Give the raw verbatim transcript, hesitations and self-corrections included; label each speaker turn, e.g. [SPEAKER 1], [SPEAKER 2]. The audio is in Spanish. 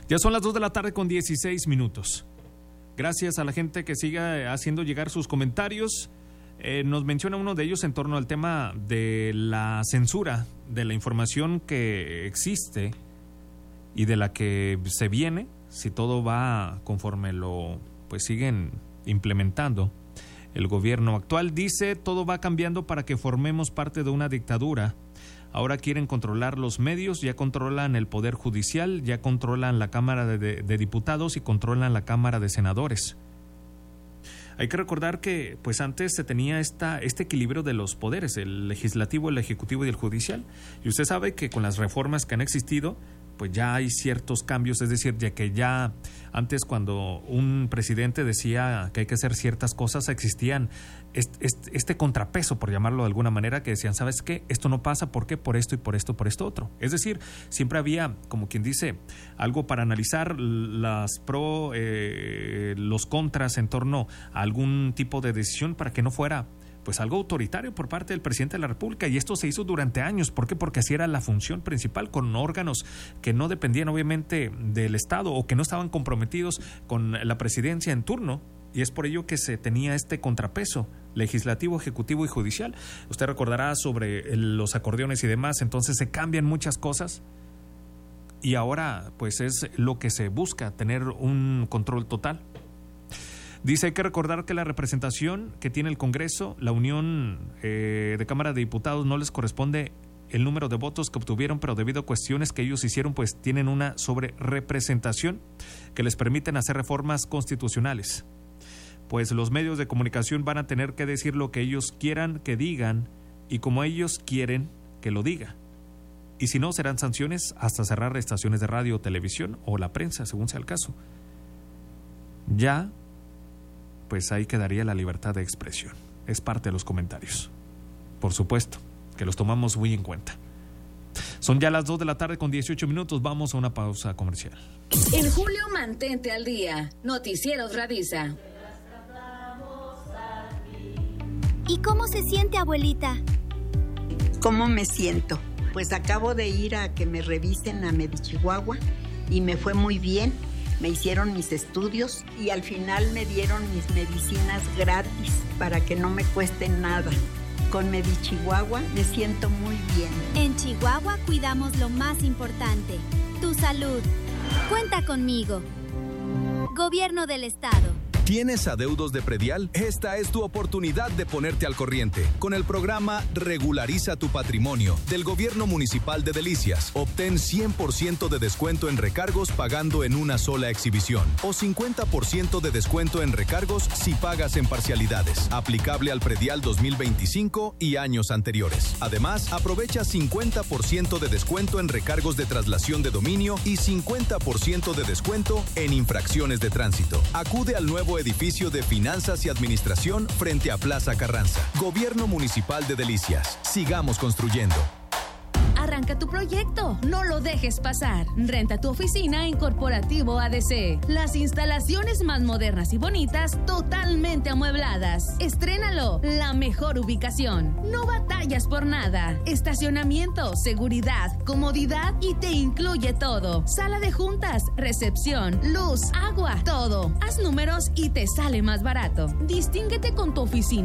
[SPEAKER 1] Ya son las dos de la tarde con dieciséis minutos. Gracias a la gente que siga haciendo llegar sus comentarios. Eh, nos menciona uno de ellos en torno al tema de la censura de la información que existe y de la que se viene, si todo va conforme lo pues siguen implementando el gobierno actual. Dice, todo va cambiando para que formemos parte de una dictadura. Ahora quieren controlar los medios, ya controlan el Poder Judicial, ya controlan la Cámara de, de, de Diputados y controlan la Cámara de Senadores. Hay que recordar que pues antes se tenía esta, este equilibrio de los poderes, el legislativo, el ejecutivo y el judicial. Y usted sabe que con las reformas que han existido, pues ya hay ciertos cambios, es decir, ya que ya antes cuando un presidente decía que hay que hacer ciertas cosas, existían este, este, este contrapeso, por llamarlo de alguna manera, que decían, ¿sabes qué? Esto no pasa, ¿por qué? Por esto y por esto, por esto otro. Es decir, siempre había, como quien dice, algo para analizar, las pro, eh, los contras en torno a algún tipo de decisión para que no fuera pues algo autoritario por parte del presidente de la República, y esto se hizo durante años. ¿Por qué? Porque así era la función principal, con órganos que no dependían obviamente del Estado o que no estaban comprometidos con la presidencia en turno, y es por ello que se tenía este contrapeso legislativo, ejecutivo y judicial. Usted recordará sobre los acordeones y demás, entonces se cambian muchas cosas y ahora pues es lo que se busca, tener un control total. Dice, hay que recordar que la representación que tiene el Congreso, la Unión eh, de Cámara de Diputados, no les corresponde el número de votos que obtuvieron, pero debido a cuestiones que ellos hicieron, pues tienen una sobrerepresentación que les permiten hacer reformas constitucionales. Pues los medios de comunicación van a tener que decir lo que ellos quieran que digan y como ellos quieren que lo diga. Y si no, serán sanciones hasta cerrar estaciones de radio o televisión o la prensa, según sea el caso. Ya pues ahí quedaría la libertad de expresión. Es parte de los comentarios. Por supuesto, que los tomamos muy en cuenta. Son ya las dos de la tarde con dieciocho minutos. Vamos a una pausa comercial.
[SPEAKER 2] En julio, mantente al día. Noticieros Radisa.
[SPEAKER 3] ¿Y cómo se siente, abuelita?
[SPEAKER 4] ¿Cómo me siento? Pues acabo de ir a que me revisen a Medichihuahua y me fue muy bien. Me hicieron mis estudios y al final me dieron mis medicinas gratis para que no me cuesten nada. Con Medichihuahua me siento muy bien.
[SPEAKER 3] En Chihuahua cuidamos lo más importante, tu salud. Cuenta conmigo. Gobierno del Estado.
[SPEAKER 5] ¿Tienes adeudos de predial? Esta es tu oportunidad de ponerte al corriente. Con el programa Regulariza tu Patrimonio del Gobierno Municipal de Delicias, obtén cien por ciento de descuento en recargos pagando en una sola exhibición o cincuenta por ciento de descuento en recargos si pagas en parcialidades. Aplicable al predial dos mil veinticinco y años anteriores. Además, aprovecha cincuenta por ciento de descuento en recargos de traslación de dominio y cincuenta por ciento de descuento en infracciones de tránsito. Acude al nuevo edificio de Finanzas y Administración frente a Plaza Carranza. Gobierno Municipal de Delicias. Sigamos construyendo.
[SPEAKER 2] Arranca tu proyecto, no lo dejes pasar. Renta tu oficina en Corporativo A D C. Las instalaciones más modernas y bonitas, totalmente amuebladas. Estrénalo, la mejor ubicación. No batallas por nada. Estacionamiento, seguridad, comodidad y te incluye todo. Sala de juntas, recepción, luz, agua, todo. Haz números y te sale más barato. Distínguete con tu oficina